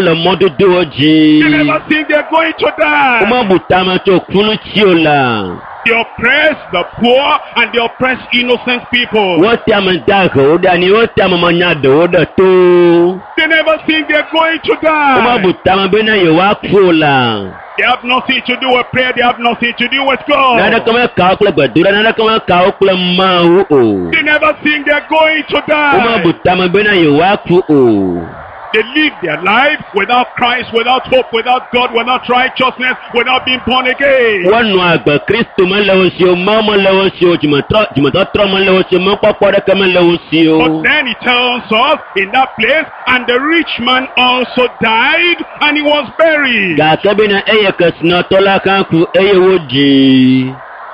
never think they are going to die. They oppress the poor and they oppress innocent people. Wọ́n tí a mọ̀ dáàkọ̀ ó dá ni wọ́n tí a mọ̀ mọ̀ nyàdò ó dọ̀ tó. They never think they're going to Wọ́n má die. bù tá a mọ̀ bẹ́ẹ̀ náà yẹ̀ wá kú la. They have nothing to do with prayer. They have nothing to do with Nada God. kan máa kà ó kulẹ̀ gbàdúrà, nada kan máa kà ó kulẹ̀ máa wú o. They never think they're going to Wọ́n má bù die. tá a mọ̀ bẹ́ẹ̀ náà yẹ̀ wá kú o. They live their life without Christ, without hope, without God, without righteousness, without being born again. Wọ́n nù àgbà Kristo máa lẹ́wọ́ sí o, máa mọ̀ lẹ́wọ́ sí o, jùmọ̀tọ́ tọ́ máa lẹ́wọ́ sí o, máa pọ́pọ́ dẹ́kẹ́ máa lẹ́wọ́ sí o. But then he tells us in that place, and the rich man also died and he was buried. Gàkẹ́ bí na ẹyẹ kẹsìnà tọ́lá kan kú ẹyẹ wò jì.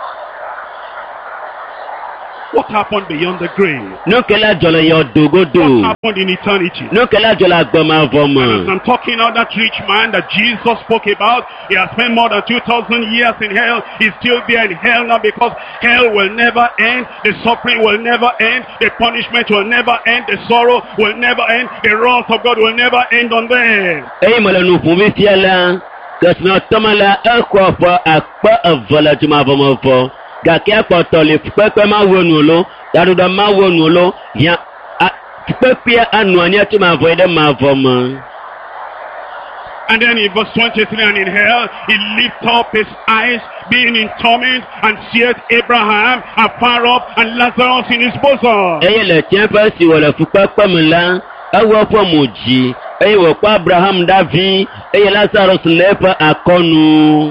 What happened beyond the grave? Nukẹ́lá jọlọ yọ What dògódò. happened in eternity? Nukẹ́lá jọlọ agbọ́mọ As avọ́mọ. I'm talking about that rich man that Jesus spoke about, he has spent more than 2,000 years in hell. He's still there in hell now because hell will never end. The suffering will never end. The punishment will never end. The sorrow will never end. The wrath of God will never end on them. Ẹyin mọ̀lẹ́ nù fún mi fíẹ́ la. Kẹsìnà tọ́mọ̀lá ẹ̀kọ́ ọ̀fọ̀ àpẹ́ ẹ̀fọ́lá jùmọ̀ avọ́mọ fọ́. Gàkẹ́ àpọ̀tọ̀ lè pẹ́pẹ́ máa wọnú lọ. Dàdúdà máa wọnú lọ. Yàn pẹ́pẹ́ ànú àní ẹ̀tí máa fọ ẹ̀dẹ́ máa fọ́ mọ́. And then in verse 23, and in hell, he lifted up his eyes, being in torment, and seeth Abraham afar off, and Lazarus in his bosom. Ẹyẹ lẹ̀ tiẹ́ fẹ́ sì wọ̀lẹ̀ fún pẹ́pẹ́ mi la. Ẹwọ́ fọ́ mọ̀ jì. Ẹyẹ wọ̀ pa Abraham Davi. Ẹyẹ Lazarus lẹ́fẹ̀ àkọ́nu.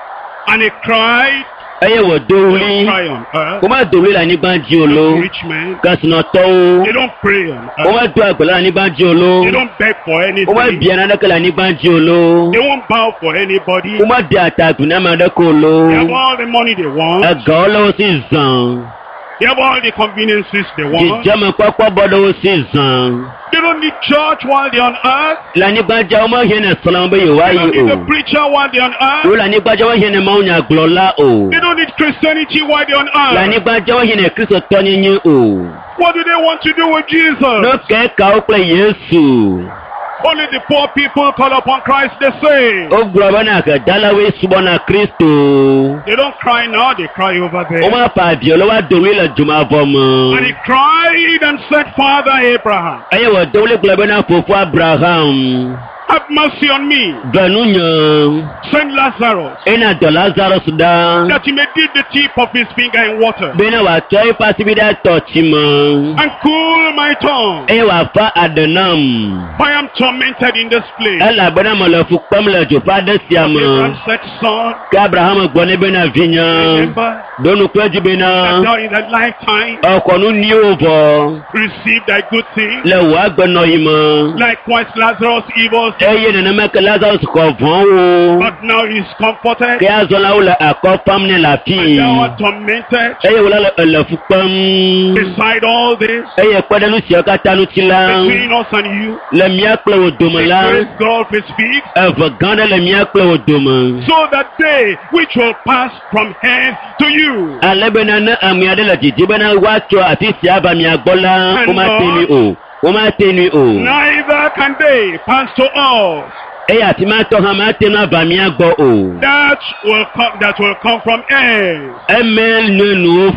And he cried, Ẹyẹ wọ̀ they don't dòwúlí. cry on earth. Kò má dòwúlí là nígbà jí o lọ. Rich men, Kẹsìnà tọ́ o. they don't pray on Kò má earth. tó àgbẹ̀lá là nígbà jí o lọ. They don't beg for Kò má anything. bìí anadẹ́kẹ́ là nígbà jí o lọ. They won't bow for anybody. Kò má di àtàkùn náà máa dẹ́kọ̀ o lọ. They have all the money they want. Ẹ̀gàn ọlọ́wọ́ sí zàn. They have all the conveniences they want. Jíjẹ́mọ̀ pápá bọ́dọ̀ ó sì zàn. They don't need church while they're on earth. Là nígbà jẹ́ ọmọ yẹn nà sọ̀rọ̀ wọn bẹ́ yẹ̀ They wáyé don't need o. a preacher while they're on earth. Ó là nígbà jẹ́ wọ́n yẹn nà máa ń yàn gbọ́lá o. They don't need Christianity while they're on Là earth. nígbà jẹ́ wọ́n yẹn nà Kristo tọ́ yín o. What do they want to do with Jesus? Lókè ká ó pẹ́ Yéésù. Only the poor people call upon Christ, they say. Ó gbọ́dọ̀ bá náà kẹ́ dáláwé ṣubọ́ náà Kristo. They don't cry now, they cry over Ó there. máa fà àdìọ́ lọ́wọ́ àdòwé lọ jùmọ̀ àbọ̀ mọ́. And he cried and said, Father Abraham, Ẹyẹ wọ̀ dọ́wọ́lé gbọ́dọ̀ bá náà fòfò Abraham. have mercy on me. Bẹ̀nu yàn. Send Lazarus, Ẹnà dọ̀ Lazarus dá. that he may dip the tip of his finger in water Bẹ́ẹ̀ náà wà tọ́ ipa síbi dá tọ̀tì mọ́. and cool my tongue. Ẹyẹ wà fa àdánàm. I am tormented in this place. Ẹ là bẹ́ẹ̀ náà mọ̀ lọ fún pọ́nmùlẹ̀ jù fádé sí àmọ́. Abraham said, Son, Kí Abraham gbọ́ níbẹ̀ náà fi yàn. remember Dónú péjú bẹ́ẹ̀ that náà. thou in thy lifetime Ọkọ̀nù ní òvọ̀. received thy good things. Lẹ̀wọ̀ àgbẹ̀nà yìí mọ́. Likewise Lazarus evil, Ẹyẹ nana mẹ́kẹ́ Lazarus kọ̀ vọ́n o. but now he is comforted. Kí azọ́lá wò lẹ àkọ́ fámú ní làfíì. And thou art tormented. Ẹyẹ wò lẹ ẹlẹ́fù pẹ́m. Beside all this, Ẹyẹ pẹ́dánù sí ọ̀ká tánú ti la. between us and you, Lẹ̀míà kpẹ́ wò dòmọ̀ la. the great gulf is fixed, Ẹ̀fọ̀ gán dẹ́ lẹ̀míà kpẹ́ wò dòmọ̀. so that they which will pass from hand to you. Alẹ́ bẹ́ẹ̀ náà ná àmì adé lẹ̀ jìjì bẹ́ẹ̀ náà wá tó àti sí àbàmì àgbọ́lá. Ó máa tẹ́ ni o. Ó máa tẹ́ ni o. Neither can they pass to us. Ẹyẹ àti máa tọ́ hàn máa tẹ́ náà àbàmì àgbọ̀ o. That will come from end. Ẹ̀mẹ́ nínú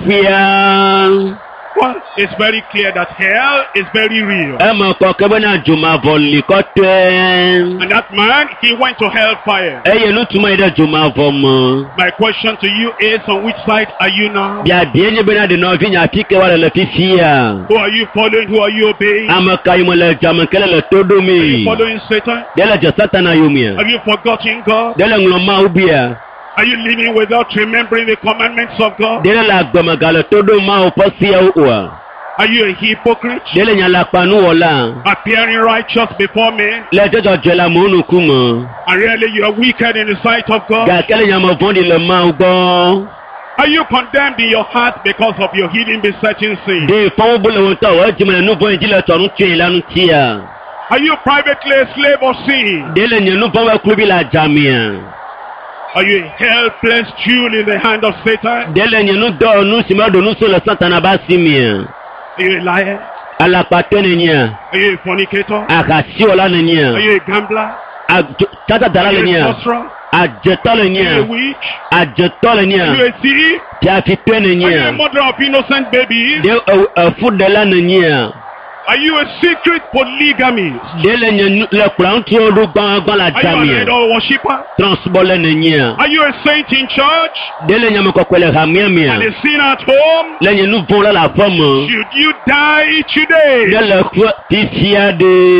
fíà. Well, it's very clear that hell is very real. Ẹ mọ̀ kọ́ kẹ́bẹ́ náà jùmọ̀ àbọ̀ lìkọ́ tẹ́. And that man, he went to hellfire. Ẹyẹ ló túmọ̀ ẹ̀dẹ̀ jùmọ̀ àbọ̀ mọ́. My question to you is, on which side are you now? Bí adìẹ ní bẹ́ẹ̀ náà dènà ọ̀fìn yà fi kẹwàá lẹ̀ fífi yà. Who are you following? Who are you obeying? Àmọ̀ ka ìmọ̀ lẹ̀ jàmọ̀ kẹlẹ̀ lẹ̀ tó dó mi. Following Satan? Dẹ́lẹ̀ jẹ sátana yóò mi yà. Have you forgotten God? Dẹ́lẹ̀ ŋlọ̀ máa bí yà. Are you living without remembering the commandments of God? Dẹ́lẹ̀ la gbọ̀mọ̀gàlẹ̀ tó dó máa pọ̀ sí ẹ̀ wà. Are you a hypocrite? Dẹ́lẹ̀ yàn la panu wọ̀ la. Appearing righteous before men, Lẹ́jọ́jọ́ jẹ́ la mọ̀ ọ́nù kú mọ̀. and really you are wicked in the sight of God? Gàkẹ́lẹ̀ yàn mọ̀ fún ilẹ̀ máa gbọ́. Are you condemned in your heart because of your hidden besetting sin? Dé ìfọwọ́ bọ́lẹ̀ wọn tọ̀ wọ́n jìmọ̀ nínú fún ìjìnlẹ̀ tọ̀run tún ìlànà tíya. Are you privately a slave of sin? Dẹ́lẹ̀ yàn nínú fọwọ́ kúrú bí la jàmìà. Are you a helpless jewel in the hand of Satan? Dẹ́lẹ̀ yàn nínú dọ̀ọ̀nù sìmọ́dọ̀nù sọ̀lọ̀ sátana bá sí mi. Are you a liar? Alapatọ́ ni yẹn. Are you a fornicator? Àkàsí ọ̀la ni Are yẹn. you a gambler? Tata dara Are ni you a yẹn. sorcerer? àjẹtọ́ lè ní Are you à a witch? àjẹtọ́ lè ní à Are you a thief? tí a fi tó lè ní Are you à a mother of innocent babies? dé ẹ̀fúdẹ́lá lè ní à Are you a secret polygamist? dé lè ní lẹ́kùrọ̀ tí ó dún gbọ́ngbọ́n la Are you dàmì an à idol worshipper? transbọ́ lè ní à Are you a saint in church? dé lè ní àmọ́kọ̀kọ̀ lè hà míàmì à And a sinner at home? lẹ́yìn inú fún lọ́la fọ́mọ Should you die today? dé lè fún fífíà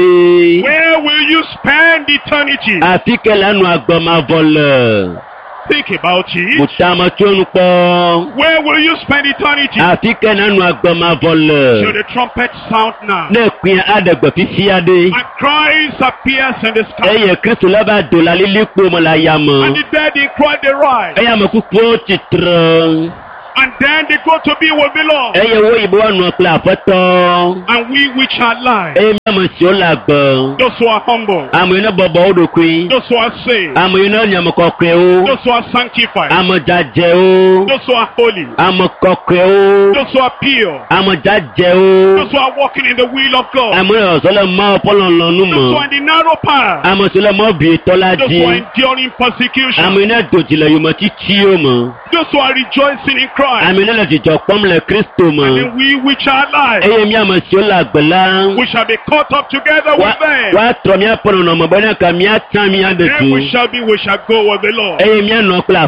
dé Where will you spend eternity? àfi kẹlẹ́ nu agbọ́mavọ́lẹ̀ Think about it. bùtàmọ́ tí ó ń pọ̀ Where will you spend eternity? àfi kẹlẹ́ nu agbọ́mavọ́lẹ̀ Should the trumpet sound now? lẹ́ẹ̀pin àdàgbà fífíà dé. And Christ appears in the sky. Eye Kristo laba dola lili kpo mo la ya And mo. the dead in Christ they rise. Eye mo kuku titran. And then they go to be with the Lord. Eye wo ibo anu ọpẹ afọtọ. And we which are alive, Eye mi mo si o la gbọ. those who are humble, Àmọ̀ iná bọ̀bọ̀ odò kwi. those who are saved, Àmọ̀ iná nyàmọ̀ kọ̀kẹ́ o. those who are sanctified, Àmọ̀ jàjẹ́ o. those who are holy, Àmọ̀ kọ̀kẹ́ o. those who are pure, Àmọ̀ jàjẹ́ o. those who are walking in the will of God, Àmọ̀ ọ̀sọ́lẹ̀ mọ́ ọpọlọ lọ́nu those who mọ̀. are in the narrow path, Àmọ̀ sọlẹ̀ mọ́ bìí tọ́lá those jí. who are enduring persecution, Àmọ̀ iná dòjìlẹ̀ yóò mọ̀ títí o mọ̀. those who are rejoicing in Christ, Àmọ̀ iná lọ jìjọ pọ́nmlẹ̀ Kristo and mọ̀. then we which are alive, Eye mi àmọ̀ si o la gbẹ̀lá. we shall be caught up together with them. Wa trɔ miaƒe nɔnɔme bena ka miatã mia de Then we tu shall go with the Lord. eye mianɔ kple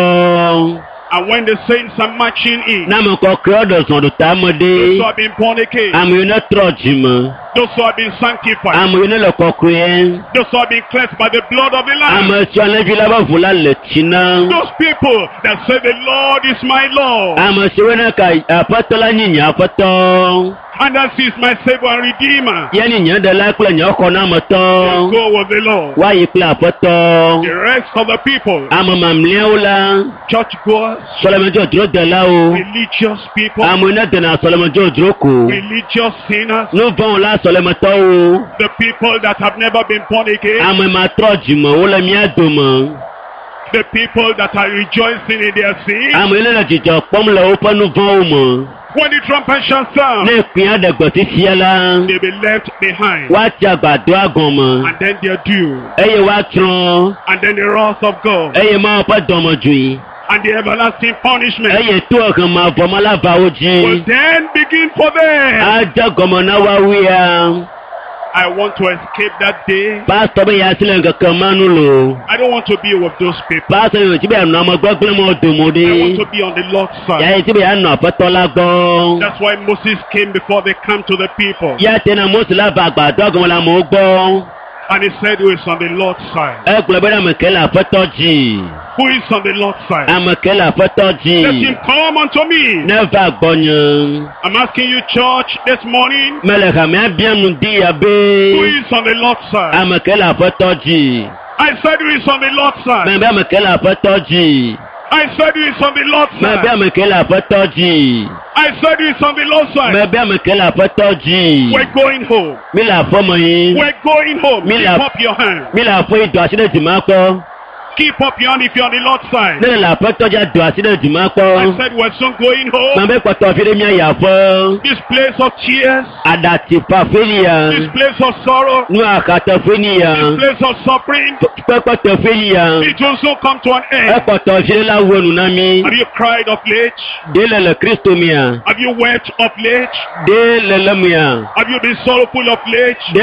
aƒetɔ And when the saints are marching in, na ame kɔkɔewo ɖe zɔn ɖo tame those ɖe who have been born again, ame yiwo ne trɔ dzime those who have been sanctified, ame yiwo ne le kɔkɔe those who have been cleansed by the blood of the Lamb, ame siwo alẽvi la ƒe ʋu la le tsi na those people that say the Lord is my Lord, ame siwo ne ka aƒetɔ la nye nye aƒetɔ and that is my Savior and Redeemer, ya nye nye ɖela kple nye xɔnametɔ go with the Lord. woayi kple aƒetɔ The rest of the people, ame mamlɛawo la churchgoers, sɔlemedzɔdzrodelawo religious people, ame yiwo ne dena sɔlemedzɔdzro ko religious sinners, nu vɔ̃ la sɔlemetɔwo the people that have never been born again, ame matrɔ dzime wole mía dome the people that are rejoicing in their sin. ame yi le dzidzɔ kpɔm le woƒe nu vɔ̃wo me When the trumpet shall sound, ne kpia ɖe gbefifia la they'll be left behind. woatsi agbadɔa gɔme And then their due, eye woatsrɔ̃ and then the wrath of God, eye Mawu ƒe dɔmedzoe and the everlasting punishment eye to ehema vɔme la va wo will dzi then begin for them. adze gɔme na woawuia I want to escape that day. pastor be ya si le ŋkeke ma nu lo I don't want to be with those people. pastor yi wòtsi be yanɔ ame gbegblẽ me domo I want ɖe to be on the Lord's side. ya yi ti be yanɔ aƒetɔ la gbɔ That's why Moses came before they come to the people. ya tena Mose la va agbadɔa gɔme le amewo gbɔ. And he said, who is on the Lord's side? Egblɔ be ame ke le aƒetɔ dzi. Who is on the Lord's side? Ame ke le aƒetɔ Let dzi. him come unto me. Ne va gbɔnye. I'm asking you, church, this morning, Mele hamea biam nu di ya who be. is on the Lord's side? Ame ke le aƒetɔ dzi. I said, who is on the Lord's side? Me be ame ke le aƒetɔ dzi. I said, who is on the Lord's Me be side? ame ke le aƒetɔ dzi. I said, who is on the Lord's Me side? be ame ke le aƒetɔ dzi. We're going home. Mi le aƒeme yi. We're going home. Me Keep la- up your hand. Mi le aƒe yi do asi ɖe dzima kpɔ. Keep up your hand if you're on the Lord's side. Ne le aƒetɔ dzi do asi ɖe dzima I kpɔ. said, we're soon going Me home. be kpɔtɔ fi ɖe mía yi aƒe. This place of tears, Aɖatifa fe ya. this place of sorrow, Nu axate fe ni ya. this place of suffering, Kpekpete fe ni ya. it will soon come to an end. Ekpɔtɔ fi ɖe la wɔ nu na mi. Have you cried of late? De le Kristo mia. Have you wept of late? De le mia. Have you been sorrowful of late? De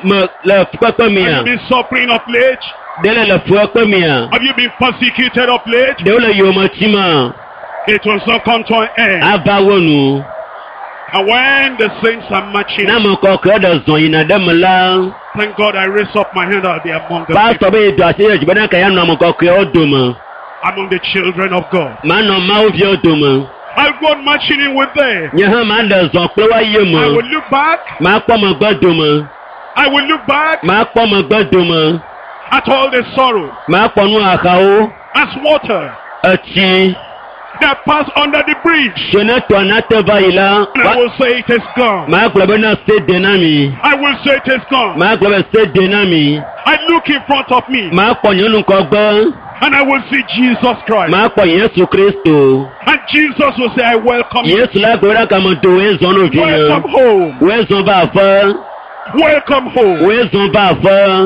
le kpekpe Have mia. you been suffering of late? De le fuekpe mia. Have you been persecuted of late? De le yometi ma. It will soon come to an end. Ava wɔ nu. And when the saints are marching, Na me kɔkɔ ɖe zɔn yina ɖe me la. thank God I raise up my hand, I'll be among the Pastor people, be do asi ɖe dzi bena ka ya nɔ ame kɔkɔewo dome. among the children of God. Manɔ Mawuviwo dome. I'll go on marching in with them. Nye hã ma ɖe zɔn kple woayi I me. will look back. Makpɔ megbe dome. I will look back Makpɔ megbe dome. at all the sorrow Makpɔ nu axawo. as water Etsi. that pass under the bridge. Se ne tɔ na te va yi la. And I will say it is gone. Magblɔ be na se de na mi. I will say it is gone. Magblɔ be se de na mi. I look in front of me Makpɔ nye nukɔgbe. and I will see Jesus Christ. Makpɔ Yesu Kristo. And Jesus will say, I welcome you. Yesu la gbe ɖa kame do wo zɔn no vi Welcome nye. home. Wo zɔn va aƒe. Welcome home. Wo zɔn va aƒe.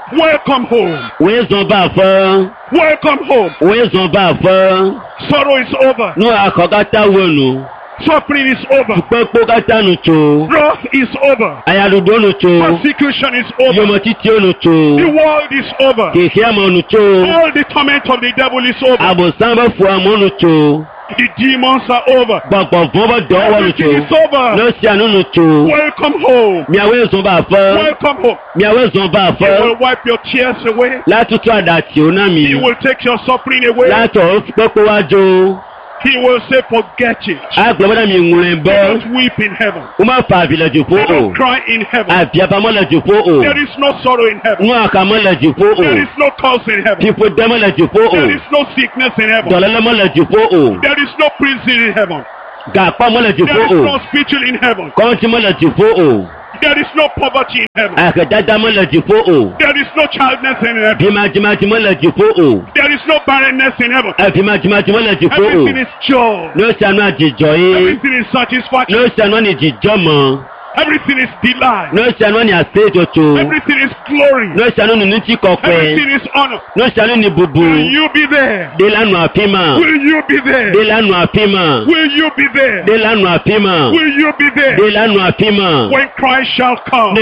Welcome home. Wezon ba fo. Welcome home. Wezon ba fo. Sorrow is over. No akogata wonu. Suffering is over. Popo kata nu cho. Wrath is over. Ayaludo nu cho. Persecution is over. Yomotiti nu cho. The world is over. Kehia nu cho. All the torment of the devil is over. Abosamba fu amonu cho. The demons are over. Everything is over. Welcome home. Welcome home. He will wipe your tears away. He will take your suffering away. He will say, forget it. Don't weep in heaven. Don't cry in heaven. There is no sorrow in heaven. There is no curse in heaven. There is no sickness in heaven. There is no prison in heaven. There is no spiritual in heaven. There is no poverty in heaven. There is no childless in heaven. There is no barrenness in heaven. Everything is joy. Everything is satisfaction. Everything is delight. Everything is glory. Everything is honor. Will you be there? Will you be there? Will you be there? Will you be there? When Christ shall come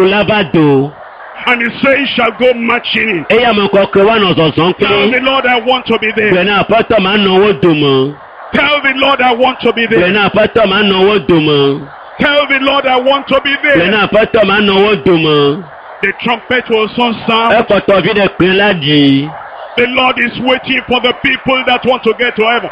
and his saints shall go marching in. Tell the Lord, I want to be there. Tell the Lord, I want to be there. Tell the Lord, I want to be there. The trumpet will soon sound. The Lord is waiting for the people that want to get to heaven.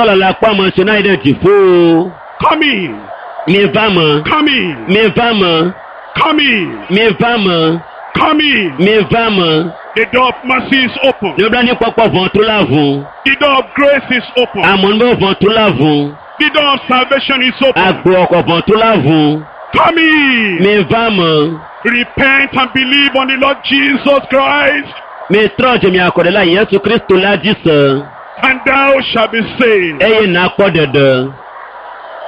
Come in. Come in. Come in. Come in. The door of mercy is open. The door of grace is open. The door of salvation is open. Come in. Repent and believe on the Lord Jesus Christ. And thou shalt be saved.